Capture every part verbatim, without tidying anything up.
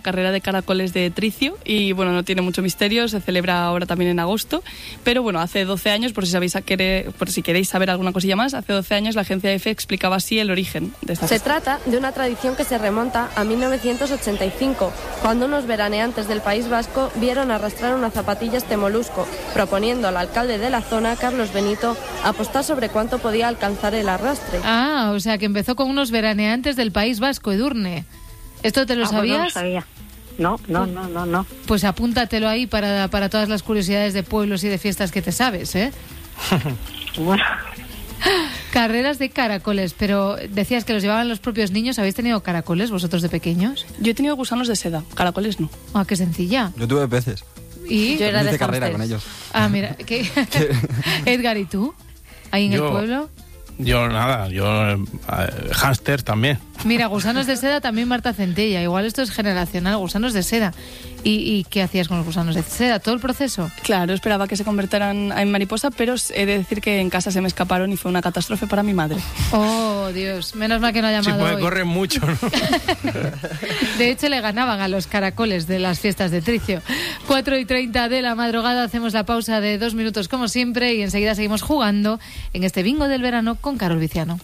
carrera de caracoles de Tricio y bueno, no tiene mucho misterio, se celebra ahora también en agosto, pero bueno, hace doce años, por si sabéis a querer, por si queréis saber alguna cosilla más, hace doce años la agencia EFE explicaba así el origen de esta Se fiesta. trata de una tradición que se remonta a mil novecientos ochenta y cinco, cuando unos veraneantes del País Vasco vieron arrastrar una zapatilla este molusco, proponiendo al alcalde de la zona, Carlos Benito, apostar sobre cuánto podía alcanzar el arrastre. Ah, o sea que empezó con unos veraneantes del País Vasco, Edurne. ¿Esto te lo ah, sabías? Pues no lo sabía. No, no, no, no, no. Pues apúntatelo ahí para, para todas las curiosidades de pueblos y de fiestas que te sabes, ¿eh? Bueno. Carreras de caracoles, pero decías que los llevaban los propios niños. ¿Habéis tenido caracoles vosotros de pequeños? Yo he tenido gusanos de seda, caracoles no. Ah, qué sencilla. Yo tuve peces. ¿Y? Yo era de hice carrera hámsters. con ellos. Ah, mira. ¿qué? Edgar, ¿y tú? ¿Ahí en Yo- el pueblo? Yo nada, yo eh, hámster también. Mira, gusanos de seda también Marta Centella. Igual esto es generacional, gusanos de seda. ¿Y, y qué hacías con los gusanos de seda? ¿Todo el proceso? Claro, esperaba que se convirtieran en mariposa, pero he de decir que en casa se me escaparon y fue una catástrofe para mi madre. Oh, Dios. Menos mal que no ha Sí, llamado pues hoy. corren mucho, ¿no? De hecho, le ganaban a los caracoles de las fiestas de Tricio. cuatro y treinta de la madrugada, hacemos la pausa de dos minutos como siempre y enseguida seguimos jugando en este bingo del verano con Carol Viciano.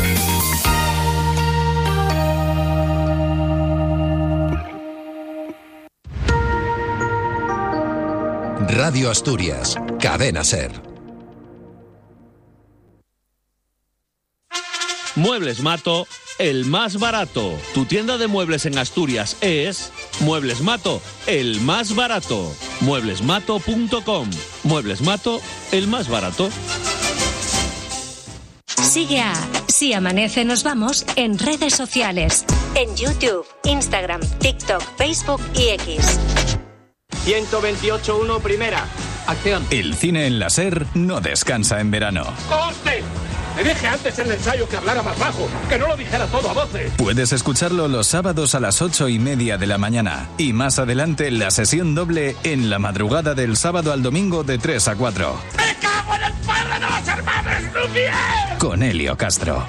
Radio Asturias, Cadena Ser. Muebles Mato, el más barato. Tu tienda de muebles en Asturias es Muebles Mato, el más barato. muebles mato punto com. Muebles Mato, el más barato. Sigue a Si Amanece Nos Vamos en redes sociales. En YouTube, Instagram, TikTok, Facebook y X. ciento veintiocho punto uno primera. Acción. El cine en la SER no descansa en verano. ¡Coste! Le dije antes en el ensayo que hablara más bajo, que no lo dijera todo a voces. Puedes escucharlo los sábados a las ocho y media de la mañana. Y más adelante la sesión doble en la madrugada del sábado al domingo de tres a cuatro. ¡Me cago en el padre de los hermanos Lumière! Con Helio Castro.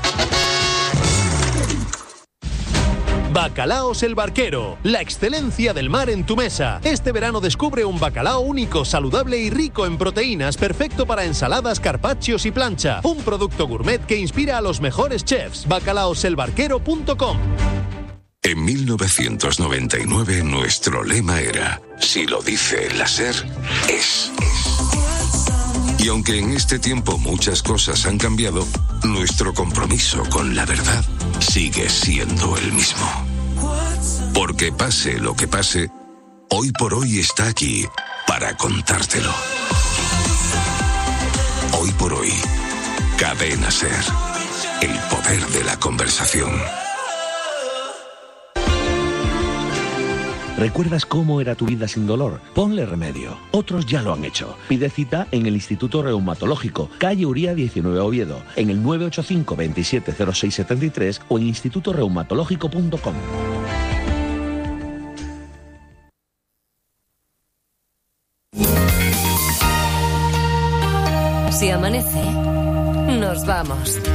Bacalaos el Barquero, la excelencia del mar en tu mesa. Este verano descubre un bacalao único, saludable y rico en proteínas, perfecto para ensaladas, carpaccios y plancha. Un producto gourmet que inspira a los mejores chefs. bacalaos el barquero punto com. En mil novecientos noventa y nueve nuestro lema era: si lo dice la SER, es. Y aunque en este tiempo muchas cosas han cambiado, nuestro compromiso con la verdad sigue siendo el mismo. Porque pase lo que pase, Hoy por Hoy está aquí para contártelo. Hoy por Hoy, Cadena SER, el poder de la conversación. ¿Recuerdas cómo era tu vida sin dolor? Ponle remedio. Otros ya lo han hecho. Pide cita en el Instituto Reumatológico, calle Uría diecinueve Oviedo, en el nueve ocho cinco, veintisiete cero seis setenta y tres o en instituto reumatológico punto com. Si amanece, nos vamos.